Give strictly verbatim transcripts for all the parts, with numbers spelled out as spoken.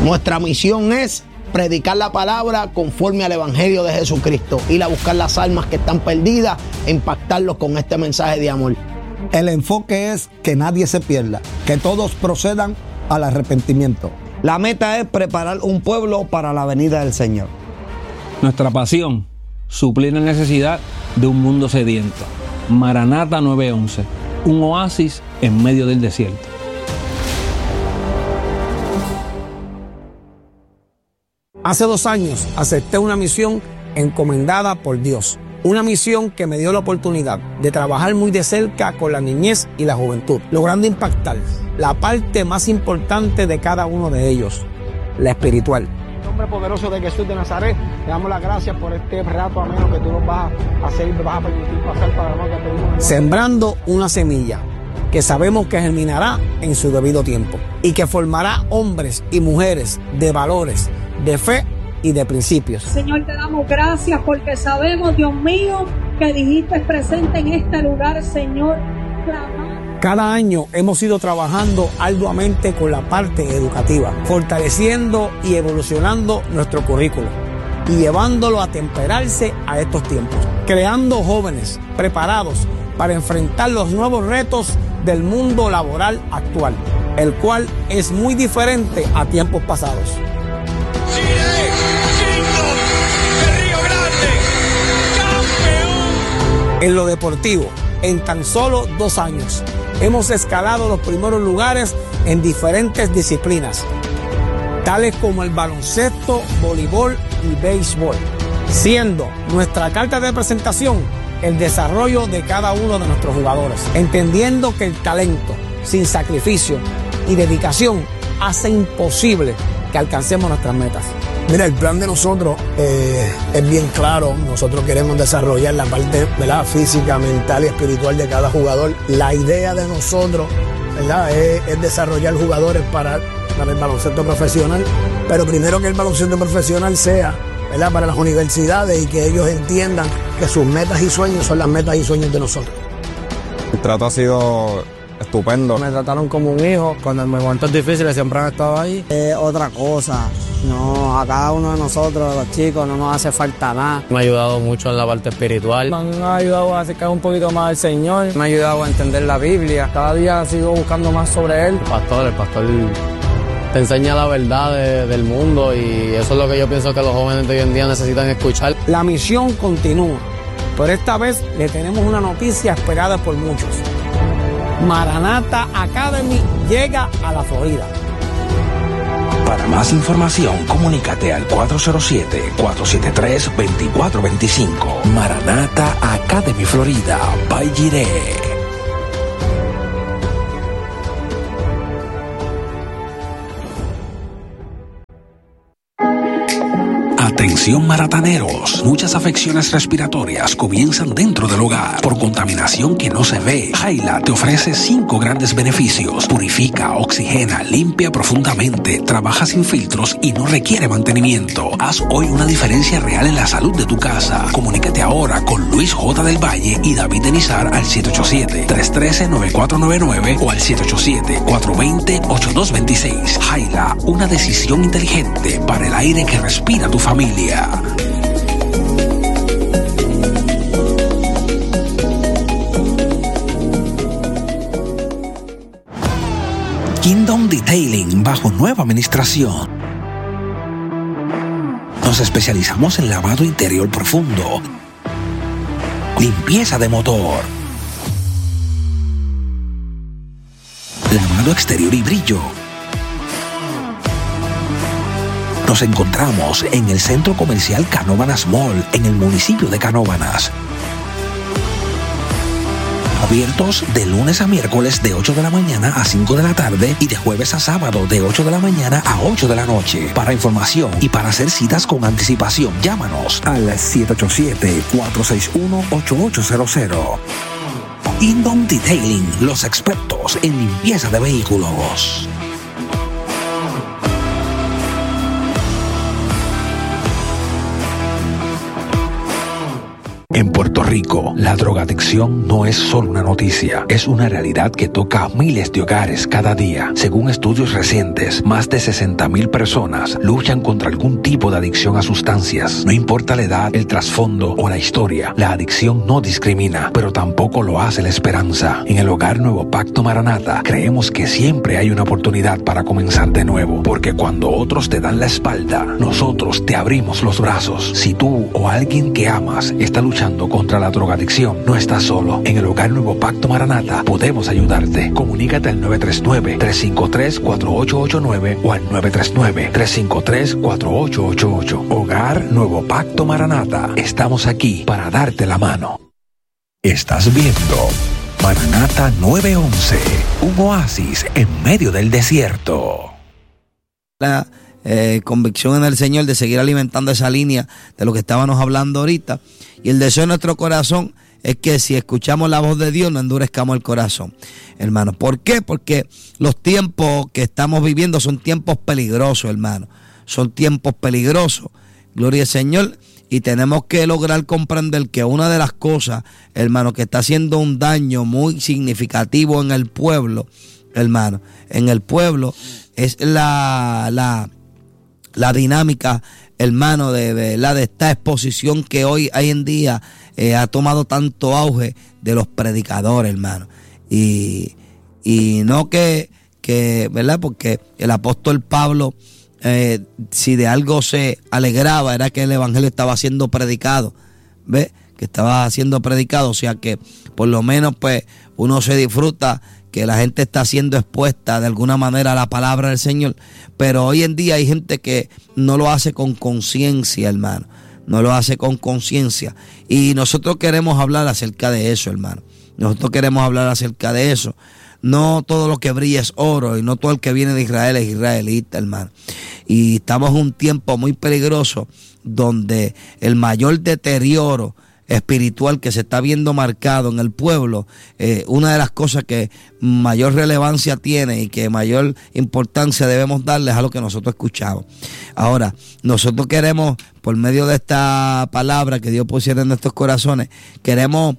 Nuestra misión es predicar la palabra conforme al evangelio de Jesucristo, ir a buscar las almas que están perdidas e impactarlos con este mensaje de amor. El enfoque es que nadie se pierda, que todos procedan al arrepentimiento. La meta es preparar un pueblo para la venida del Señor. Nuestra pasión, suplir la necesidad de un mundo sediento. Maranata nueve once, un oasis en medio del desierto. Hace dos años acepté una misión encomendada por Dios. Una misión que me dio la oportunidad de trabajar muy de cerca con la niñez y la juventud, logrando impactar la parte más importante de cada uno de ellos, la espiritual. En nombre poderoso de Jesús de Nazaret, te damos las gracias por este rato ameno que tú nos vas a hacer, nos vas a permitir pasar para la que pedimos. Sembrando una semilla que sabemos que germinará en su debido tiempo y que formará hombres y mujeres de valores, de fe y de principios. Señor, te damos gracias porque sabemos, Dios mío, que dijiste presente en este lugar, Señor. Clamar. Cada año hemos ido trabajando arduamente con la parte educativa, fortaleciendo y evolucionando nuestro currículo y llevándolo a temperarse a estos tiempos, creando jóvenes preparados para enfrentar los nuevos retos del mundo laboral actual, el cual es muy diferente a tiempos pasados. En lo deportivo, en tan solo dos años, hemos escalado los primeros lugares en diferentes disciplinas, tales como el baloncesto, voleibol y béisbol, siendo nuestra carta de presentación el desarrollo de cada uno de nuestros jugadores, entendiendo que el talento, sin sacrificio y dedicación, hace imposible que alcancemos nuestras metas. Mira, el plan de nosotros eh, es bien claro. Nosotros queremos desarrollar la parte, ¿verdad?, física, mental y espiritual de cada jugador. La idea de nosotros, ¿verdad?, es, es desarrollar jugadores para, para el baloncesto profesional, pero primero que el baloncesto profesional sea, ¿verdad?, para las universidades y que ellos entiendan que sus metas y sueños son las metas y sueños de nosotros. El trato ha sido estupendo. Me trataron como un hijo. Cuando en momentos difíciles siempre han estado ahí. Es otra cosa. No, a cada uno de nosotros, los chicos, no nos hace falta nada. Me ha ayudado mucho en la parte espiritual. Me han ayudado a acercar un poquito más al Señor. Me ha ayudado a entender la Biblia. Cada día sigo buscando más sobre Él. El pastor, el pastor te enseña la verdad de, del mundo y eso es lo que yo pienso que los jóvenes de hoy en día necesitan escuchar. La misión continúa, pero esta vez le tenemos una noticia esperada por muchos. Maranata Academy llega a la Florida. Para más información, comunícate al cuatro cero siete, cuatro siete tres, dos cuatro dos cinco. Maranata Academy Florida, by Jireh. Atención marataneros, muchas afecciones respiratorias comienzan dentro del hogar por contaminación que no se ve. Jaila te ofrece cinco grandes beneficios: purifica, oxigena, limpia profundamente, trabaja sin filtros y no requiere mantenimiento. Haz hoy una diferencia real en la salud de tu casa. Comunícate ahora con Luis J. del Valle y David Denizar al siete ocho siete, tres uno tres, nueve cuatro nueve nueve o al siete ocho siete, cuatro dos cero, ocho dos dos seis. Jaila, una decisión inteligente para el aire que respira tu familia. Kingdom Detailing bajo nueva administración. Nos especializamos en lavado interior profundo, limpieza de motor, lavado exterior y brillo. Nos encontramos en el Centro Comercial Canóvanas Mall, en el municipio de Canóvanas. Abiertos de lunes a miércoles de ocho de la mañana a cinco de la tarde y de jueves a sábado de ocho de la mañana a ocho de la noche. Para información y para hacer citas con anticipación, llámanos al siete ocho siete, cuatro seis uno, ocho ocho cero cero. Kingdom Detailing, los expertos en limpieza de vehículos. En Puerto Rico, la drogadicción no es solo una noticia, es una realidad que toca a miles de hogares cada día. Según estudios recientes, más de sesenta mil personas luchan contra algún tipo de adicción a sustancias. No importa la edad, el trasfondo o la historia, la adicción no discrimina, pero tampoco lo hace la esperanza. En el Hogar Nuevo Pacto Maranata, creemos que siempre hay una oportunidad para comenzar de nuevo, porque cuando otros te dan la espalda, nosotros te abrimos los brazos. Si tú o alguien que amas está luchando contra la drogadicción, no estás solo. En el Hogar Nuevo Pacto Maranata podemos ayudarte. Comunícate al nueve tres nueve, tres cinco tres, cuatro ocho ocho nueve o al nueve tres nueve, tres cinco tres, cuatro ocho ocho ocho. Hogar Nuevo Pacto Maranata. Estamos aquí para darte la mano. Estás viendo Maranata nueve once, un oasis en medio del desierto. La eh, convicción en el Señor de seguir alimentando esa línea de lo que estábamos hablando ahorita. Y el deseo de nuestro corazón es que si escuchamos la voz de Dios no endurezcamos el corazón, hermano. ¿Por qué? Porque los tiempos que estamos viviendo son tiempos peligrosos, hermano. Son tiempos peligrosos. Gloria al Señor. Y tenemos que lograr comprender que una de las cosas, hermano, que está haciendo un daño muy significativo en el pueblo, hermano, en el pueblo, es la, la, la dinámica, hermano, de, de, la, de esta exposición que hoy, hoy en día eh, ha tomado tanto auge de los predicadores, hermano. Y, y no que, que, ¿verdad? Porque el apóstol Pablo, Eh, si de algo se alegraba era que el evangelio estaba siendo predicado, ¿ves? Que estaba siendo predicado, o sea que por lo menos pues uno se disfruta que la gente está siendo expuesta de alguna manera a la palabra del Señor. Pero hoy en día hay gente que no lo hace con conciencia, hermano, no lo hace con conciencia, y nosotros queremos hablar acerca de eso, hermano. Nosotros queremos hablar acerca de eso. No todo lo que brilla es oro, y no todo el que viene de Israel es israelita, hermano. Y estamos en un tiempo muy peligroso donde el mayor deterioro espiritual que se está viendo marcado en el pueblo, eh, una de las cosas que mayor relevancia tiene y que mayor importancia debemos darles a lo que nosotros escuchamos. Ahora, nosotros queremos, por medio de esta palabra que Dios pusiera en nuestros corazones, queremos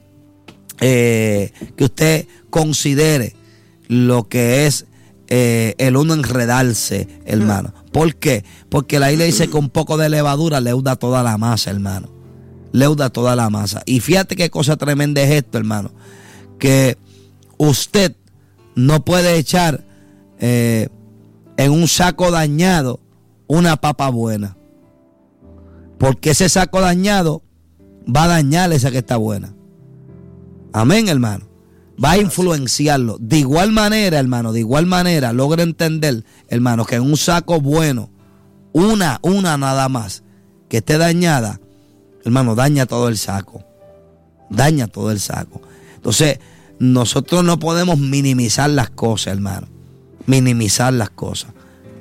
eh, que usted considere lo que es eh, el uno enredarse, hermano. ¿Por qué? Porque la Biblia dice que un poco de levadura leuda toda la masa, hermano. Leuda toda la masa. Y fíjate qué cosa tremenda es esto, hermano. Que usted no puede echar eh, en un saco dañado una papa buena. Porque ese saco dañado va a dañar esa que está buena. Amén, hermano. Va a influenciarlo. De igual manera, hermano, de igual manera, logra entender, hermano, que en un saco bueno, una, una nada más, que esté dañada, hermano, daña todo el saco. Daña todo el saco. Entonces, nosotros no podemos minimizar las cosas, hermano. Minimizar las cosas.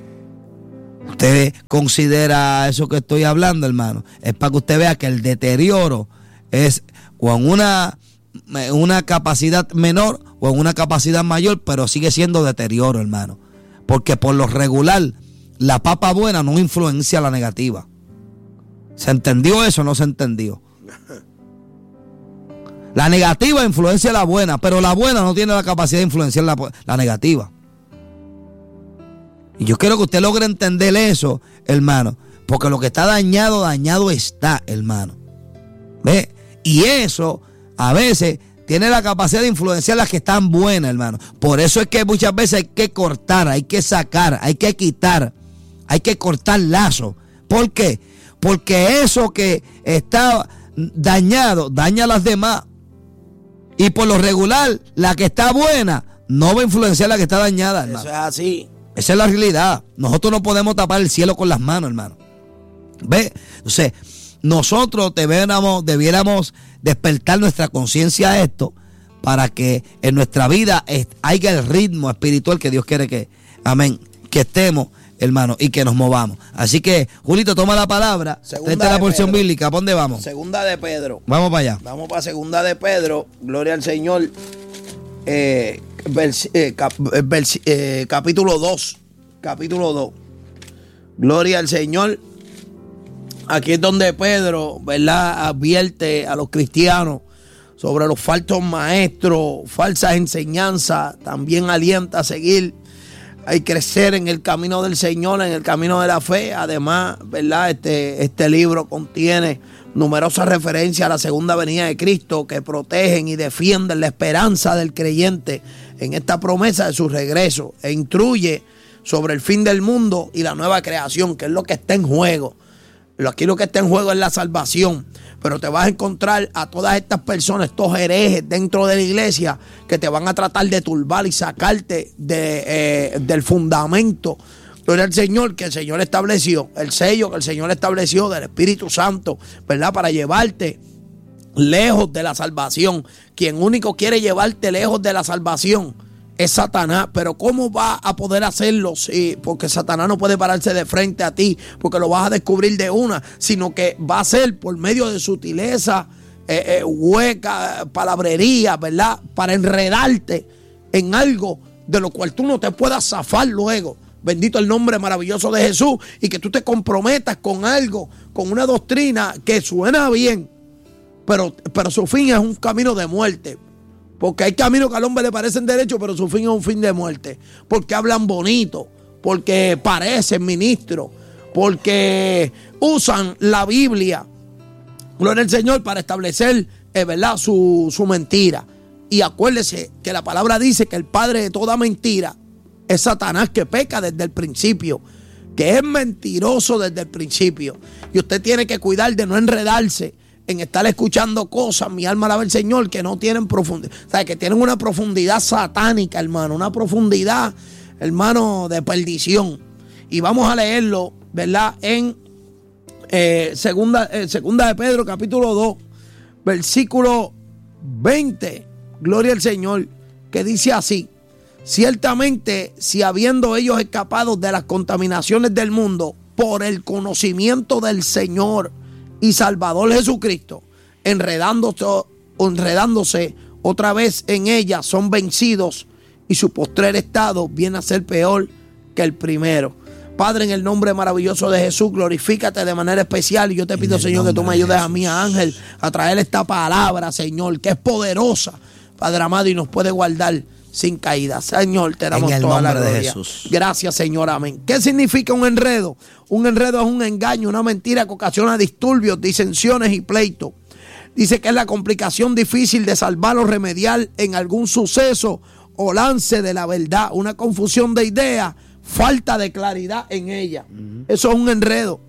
Usted considera eso que estoy hablando, hermano. Es para que usted vea que el deterioro es con una... una capacidad menor o en una capacidad mayor, pero sigue siendo deterioro, hermano. Porque por lo regular, la papa buena no influencia la negativa. ¿Se entendió eso o no se entendió? La negativa influencia la buena, pero la buena no tiene la capacidad de influenciar la, la negativa. Y yo quiero que usted logre entender eso, hermano. Porque lo que está dañado, dañado está, hermano. ¿Ve? Y eso a veces tiene la capacidad de influenciar las que están buenas, hermano. Por eso es que muchas veces hay que cortar, hay que sacar, hay que quitar, hay que cortar lazos. ¿Por qué? Porque eso que está dañado daña a las demás. Y por lo regular, la que está buena no va a influenciar a la que está dañada, hermano. Eso es así. Esa es la realidad. Nosotros no podemos tapar el cielo con las manos, hermano. ¿Ve? Entonces, nosotros debiéramos, debiéramos despertar nuestra conciencia a esto para que en nuestra vida haya el ritmo espiritual que Dios quiere que, amén, que estemos, hermano, y que nos movamos. Así que, Julito, toma la palabra. Esta es la porción Pedro. bíblica. ¿Para dónde vamos? Segunda de Pedro. Vamos para allá. Vamos para segunda de Pedro. Gloria al Señor. Eh, vers, eh, cap, vers, eh, capítulo dos. Capítulo dos. Gloria al Señor. Aquí es donde Pedro, ¿verdad?, advierte a los cristianos sobre los falsos maestros, falsas enseñanzas. También alienta a seguir y crecer en el camino del Señor, en el camino de la fe. Además, ¿verdad?, este, este libro contiene numerosas referencias a la segunda venida de Cristo que protegen y defienden la esperanza del creyente en esta promesa de su regreso, e instruye sobre el fin del mundo y la nueva creación, que es lo que está en juego. Aquí lo que está en juego es la salvación, pero te vas a encontrar a todas estas personas, estos herejes dentro de la iglesia, que te van a tratar de turbar y sacarte de, eh, del fundamento. Gloria al Señor, que el Señor estableció, el sello que el Señor estableció del Espíritu Santo, ¿verdad?, para llevarte lejos de la salvación. Quien único quiere llevarte lejos de la salvación es Satanás. Pero ¿cómo va a poder hacerlo? Sí, porque Satanás no puede pararse de frente a ti, porque lo vas a descubrir de una, sino que va a ser por medio de sutileza, eh, eh, hueca, palabrería, ¿verdad?, para enredarte en algo de lo cual tú no te puedas zafar luego. Bendito el nombre maravilloso de Jesús. Y que tú te comprometas con algo, con una doctrina que suena bien, pero, pero su fin es un camino de muerte. Porque hay caminos que al hombre le parecen derechos, pero su fin es un fin de muerte. Porque hablan bonito, porque parecen ministros, porque usan la Biblia, gloria al Señor, para establecer, eh, ¿verdad?, su, su mentira. Y acuérdese que la palabra dice que el padre de toda mentira es Satanás, que peca desde el principio, que es mentiroso desde el principio. Y usted tiene que cuidar de no enredarse en estar escuchando cosas, mi alma alaba al Señor, que no tienen profundidad, o sea, que tienen una profundidad satánica, hermano, una profundidad, hermano, de perdición. Y vamos a leerlo, ¿verdad?, en eh, segunda, eh, segunda de Pedro, capítulo dos, versículo veinte, gloria al Señor, que dice así: ciertamente, si habiendo ellos escapado de las contaminaciones del mundo por el conocimiento del Señor y Salvador Jesucristo, enredándose, enredándose otra vez en ella, son vencidos, y su postrer estado viene a ser peor que el primero. Padre, en el nombre maravilloso de Jesús, glorifícate de manera especial. Y yo te pido, Señor, que tú me ayudes a mí, a Ángel, a traer esta palabra, Señor, que es poderosa, Padre amado, y nos puede guardar sin caída. Señor, te damos toda la gloria. En el nombre de Jesús. Gracias, Señor, amén. ¿Qué significa un enredo? Un enredo es un engaño, una mentira que ocasiona disturbios, disensiones y pleitos. Dice que es la complicación difícil de salvar o remediar en algún suceso o lance de la verdad, una confusión de ideas, falta de claridad en ella. Uh-huh. Eso es un enredo.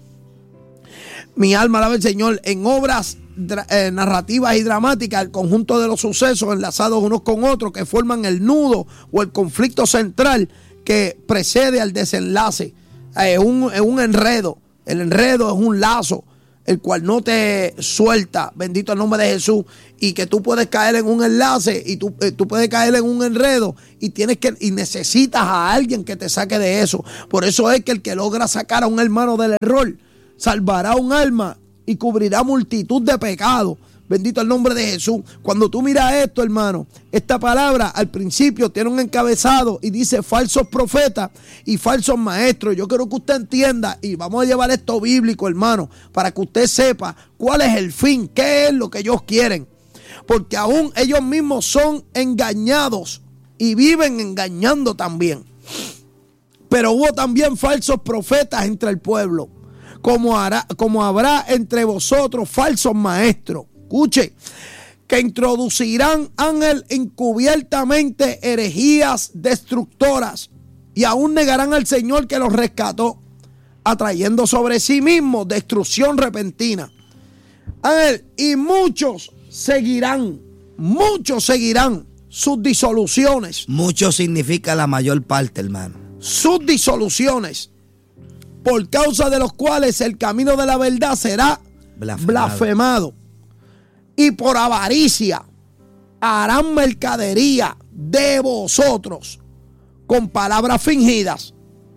Mi alma alaba al Señor. En obras Eh, narrativas y dramáticas, el conjunto de los sucesos enlazados unos con otros que forman el nudo o el conflicto central que precede al desenlace. Es eh, un, eh, un enredo. El enredo es un lazo el cual no te suelta, bendito el nombre de Jesús, y que tú puedes caer en un enlace y tú, eh, tú puedes caer en un enredo y tienes que y necesitas a alguien que te saque de eso. Por eso es que el que logra sacar a un hermano del error salvará un alma y cubrirá multitud de pecados. Bendito el nombre de Jesús. Cuando tú miras esto, hermano, esta palabra al principio tiene un encabezado y dice falsos profetas y falsos maestros. Yo quiero que usted entienda, y vamos a llevar esto bíblico, hermano, para que usted sepa cuál es el fin, qué es lo que ellos quieren. Porque aún ellos mismos son engañados y viven engañando también. Pero hubo también falsos profetas entre el pueblo, como, hará, como habrá entre vosotros falsos maestros. Escuche, que introducirán ángel encubiertamente herejías destructoras y aún negarán al Señor que los rescató, atrayendo sobre sí mismos destrucción repentina. Ángel, y muchos seguirán, muchos seguirán sus disoluciones. Mucho significa la mayor parte, hermano. Sus disoluciones, por causa de los cuales el camino de la verdad será blasfemado. blasfemado. Y por avaricia harán mercadería de vosotros con palabras fingidas.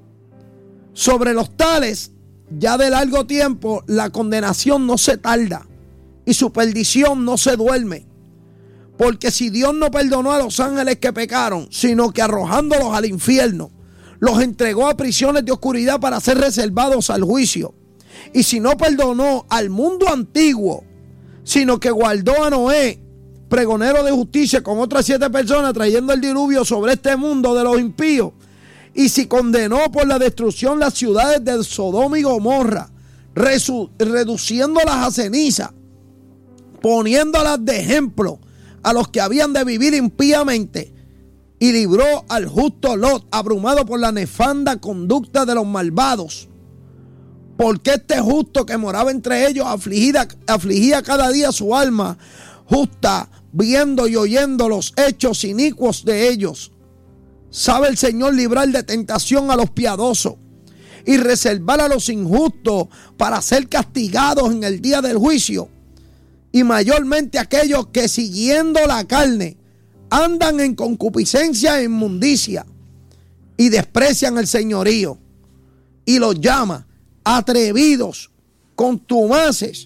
Sobre los tales, ya de largo tiempo, la condenación no se tarda y su perdición no se duerme. Porque si Dios no perdonó a los ángeles que pecaron, sino que arrojándolos al infierno, los entregó a prisiones de oscuridad para ser reservados al juicio. Y si no perdonó al mundo antiguo, sino que guardó a Noé, pregonero de justicia, con otras siete personas, trayendo el diluvio sobre este mundo de los impíos, y si condenó por la destrucción las ciudades de Sodoma y Gomorra, resu- reduciéndolas a ceniza, poniéndolas de ejemplo a los que habían de vivir impíamente, y libró al justo Lot, abrumado por la nefanda conducta de los malvados. Porque este justo que moraba entre ellos afligida, afligía cada día su alma justa, viendo y oyendo los hechos inicuos de ellos. Sabe el Señor librar de tentación a los piadosos y reservar a los injustos para ser castigados en el día del juicio. Y mayormente aquellos que siguiendo la carne andan en concupiscencia e inmundicia y desprecian el señorío, y los llama atrevidos, contumaces.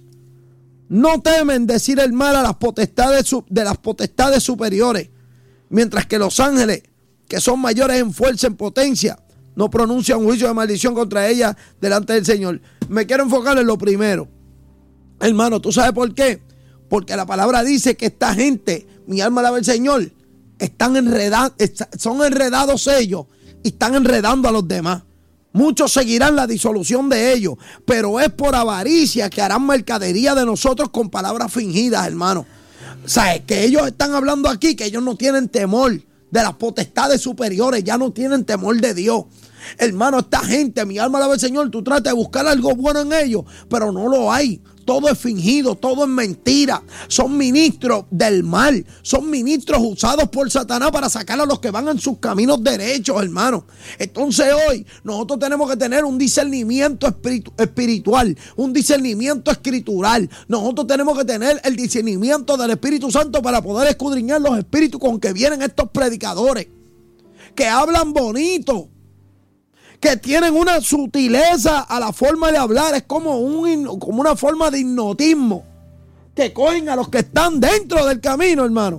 No temen decir el mal a las potestades de las potestades superiores, mientras que los ángeles, que son mayores en fuerza, en potencia, no pronuncian juicio de maldición contra ellas delante del Señor. Me quiero enfocar en lo primero. Hermano, ¿tú sabes por qué? Porque la palabra dice que esta gente, mi alma alaba al Señor, están enredados, son enredados ellos y están enredando a los demás. Muchos seguirán la disolución de ellos, pero es por avaricia que harán mercadería de nosotros con palabras fingidas, hermano. O sea, es que ellos están hablando aquí que ellos no tienen temor de las potestades superiores, ya no tienen temor de Dios. Hermano, esta gente, mi alma alaba al Señor, tú tratas de buscar algo bueno en ellos, pero no lo hay. Todo es fingido, todo es mentira. Son ministros del mal. Son ministros usados por Satanás para sacar a los que van en sus caminos derechos, hermano. Entonces hoy nosotros tenemos que tener un discernimiento espiritu- espiritual, un discernimiento escritural. Nosotros tenemos que tener el discernimiento del Espíritu Santo para poder escudriñar los espíritus con que vienen estos predicadores, que hablan bonito, que tienen una sutileza a la forma de hablar. Es como, un, como una forma de hipnotismo, que cogen a los que están dentro del camino, hermano,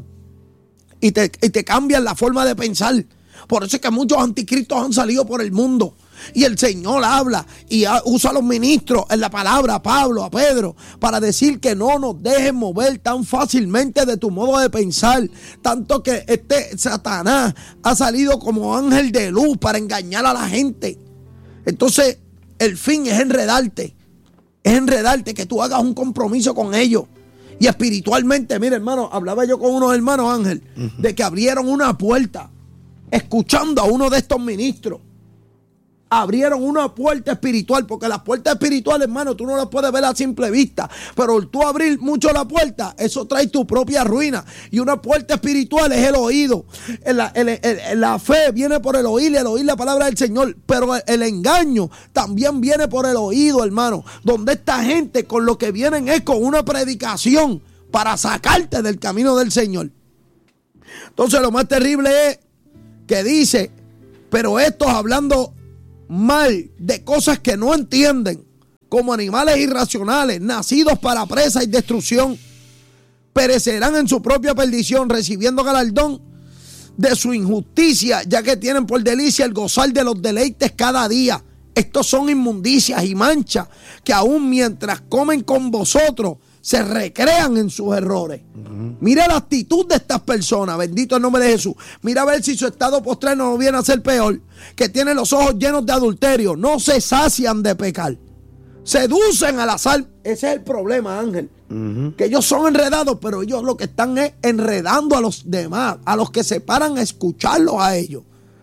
y te, y te cambian la forma de pensar. Por eso es que muchos anticristos han salido por el mundo, y el Señor habla y usa a los ministros en la palabra, a Pablo, a Pedro, para decir que no nos dejen mover tan fácilmente de tu modo de pensar. Tanto que este Satanás ha salido como ángel de luz para engañar a la gente. Entonces el fin es enredarte, es enredarte, que tú hagas un compromiso con ellos. Y espiritualmente, mire, hermano, hablaba yo con unos hermanos, Ángel, uh-huh, de que abrieron una puerta escuchando a uno de estos ministros. Abrieron una puerta espiritual, porque las puertas espirituales, hermano, tú no las puedes ver a simple vista, pero tú abrir mucho la puerta, eso trae tu propia ruina. Y una puerta espiritual es el oído. El, el, el, la fe viene por el oír, el oír la palabra del Señor, pero el, el engaño también viene por el oído, hermano, donde esta gente con lo que vienen es con una predicación para sacarte del camino del Señor. Entonces lo más terrible es que dice, pero estos hablando mal de cosas que no entienden, como animales irracionales, nacidos para presa y destrucción, perecerán en su propia perdición, recibiendo galardón de su injusticia, ya que tienen por delicia el gozar de los deleites cada día. Estos son inmundicias y manchas que aún mientras comen con vosotros se recrean en sus errores. Uh-huh. Mira la actitud de estas personas, bendito el nombre de Jesús. Mira a ver si su estado postrero no viene a ser peor, que tienen los ojos llenos de adulterio, no se sacian de pecar, seducen al azar. Ese es el problema, Ángel, uh-huh, que ellos son enredados, pero ellos lo que están es enredando a los demás, a los que se paran a escucharlos a ellos.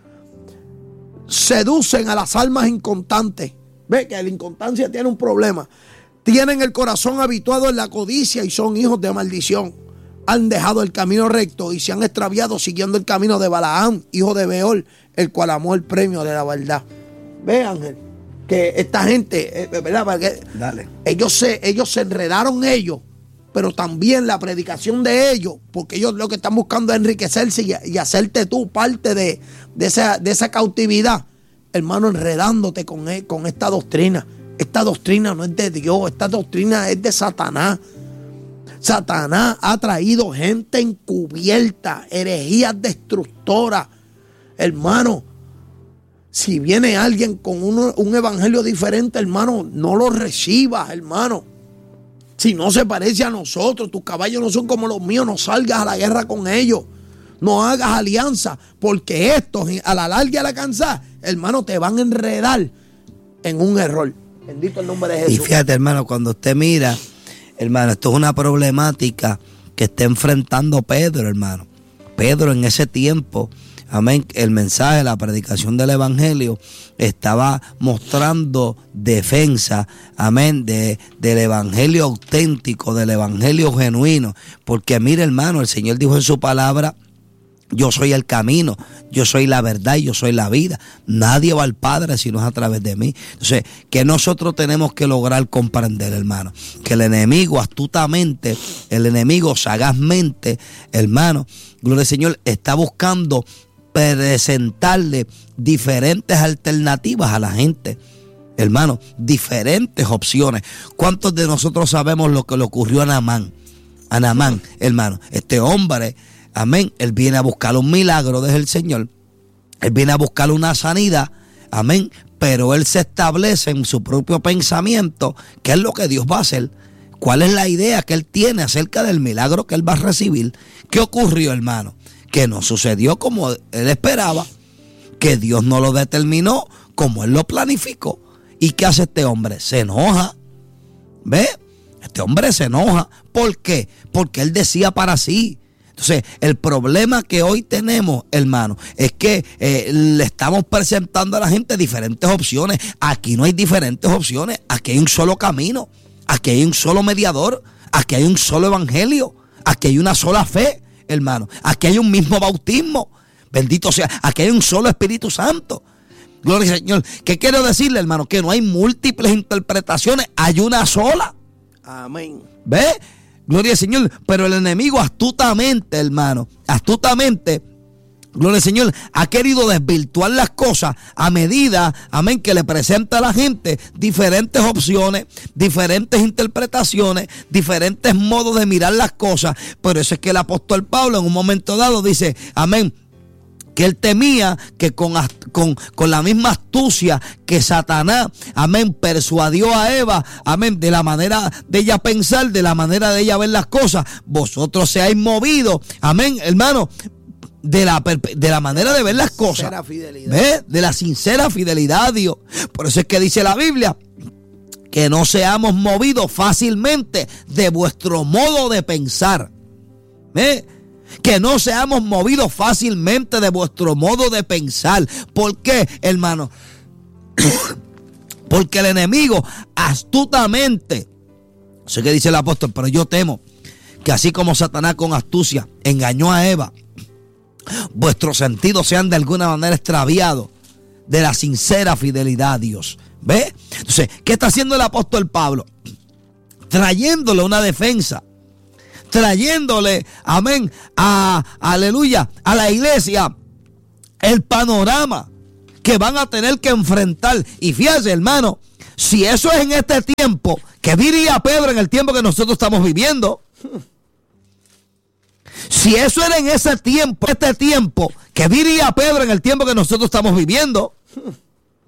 Seducen a las almas inconstantes. Ve que la inconstancia tiene un problema. Tienen el corazón habituado en la codicia y son hijos de maldición. Han dejado el camino recto y se han extraviado siguiendo el camino de Balaam, hijo de Beor, el cual amó el premio de la verdad. Ve, Ángel, que esta gente, ¿verdad? Porque Dale. Ellos, se, ellos se enredaron ellos, pero también la predicación de ellos, porque ellos lo que están buscando es enriquecerse y, y hacerte tú parte de, de, esa, de esa cautividad, hermano, enredándote con, con esta doctrina. Esta doctrina no es de Dios, esta doctrina es de Satanás. Satanás ha traído gente encubierta, herejías destructoras. Hermano, Si viene alguien con uno, un evangelio diferente, hermano, no lo recibas, hermano. Si no se parece a nosotros, tus caballos no son como los míos, no salgas a la guerra con ellos. No hagas alianza, porque estos a la larga y a la cansada, hermano, te van a enredar en un error. Bendito el nombre de Jesús. Y fíjate, hermano, cuando usted mira, hermano, esto es una problemática que está enfrentando Pedro, hermano. Pedro en ese tiempo, amén, el mensaje, la predicación del evangelio estaba mostrando defensa, amén, de, del evangelio auténtico, del evangelio genuino. Porque mire, hermano, el Señor dijo en su palabra: yo soy el camino, yo soy la verdad y yo soy la vida. Nadie va al Padre si no es a través de mí. Entonces, que nosotros tenemos que lograr comprender, hermano, que el enemigo astutamente, el enemigo sagazmente, hermano, gloria al Señor, está buscando presentarle diferentes alternativas a la gente. Hermano, diferentes opciones. ¿Cuántos de nosotros sabemos lo que le ocurrió a Naamán? A Naamán, hermano, este hombre, amén, él viene a buscar un milagro desde el Señor, él viene a buscar una sanidad, amén, pero él se establece en su propio pensamiento qué es lo que Dios va a hacer, cuál es la idea que él tiene acerca del milagro que él va a recibir. ¿Qué ocurrió, hermano? Que no sucedió como él esperaba, que Dios no lo determinó como él lo planificó. ¿Y qué hace este hombre? Se enoja, ¿ve? Este hombre se enoja. ¿Por qué? Porque él decía para sí. Entonces, el problema que hoy tenemos, hermano, es que eh, le estamos presentando a la gente diferentes opciones. Aquí no hay diferentes opciones. Aquí hay un solo camino. Aquí hay un solo mediador. Aquí hay un solo evangelio. Aquí hay una sola fe, hermano. Aquí hay un mismo bautismo. Bendito sea. Aquí hay un solo Espíritu Santo. Gloria al Señor. ¿Qué quiero decirle, hermano? Que no hay múltiples interpretaciones. Hay una sola. Amén. ¿Ve? Gloria al Señor. Pero el enemigo astutamente, hermano, astutamente, gloria al Señor, ha querido desvirtuar las cosas a medida, amén, que le presenta a la gente diferentes opciones, diferentes interpretaciones, diferentes modos de mirar las cosas. Por eso es que el apóstol Pablo en un momento dado dice, amén, que él temía que con, con, con la misma astucia que Satanás, amén, persuadió a Eva, amén, de la manera de ella pensar, de la manera de ella ver las cosas, vosotros seáis movidos, amén, hermano, de la, de la manera de ver las cosas, ¿ves? De la sincera fidelidad a Dios. Por eso es que dice la Biblia que no seamos movidos fácilmente de vuestro modo de pensar, ¿ves? Que no seamos movidos fácilmente de vuestro modo de pensar. ¿Por qué, hermano? Porque el enemigo astutamente, sé que dice el apóstol, pero yo temo que así como Satanás con astucia engañó a Eva, vuestros sentidos sean de alguna manera extraviados de la sincera fidelidad a Dios. ¿Ve? Entonces, ¿qué está haciendo el apóstol Pablo? Trayéndole una defensa, trayéndole, amén, a, aleluya, a la iglesia el panorama que van a tener que enfrentar. Y fíjate, hermano, si eso es en este tiempo, ¿qué diría Pedro en el tiempo que nosotros estamos viviendo? Si eso era en ese tiempo, este tiempo, ¿qué diría Pedro en el tiempo que nosotros estamos viviendo?